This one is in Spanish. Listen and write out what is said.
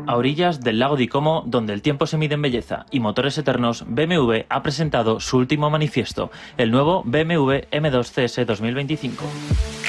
A orillas del lago di Como, donde el tiempo se mide en belleza y motores eternos, BMW ha presentado su último manifiesto, el nuevo BMW M2 CS 2025.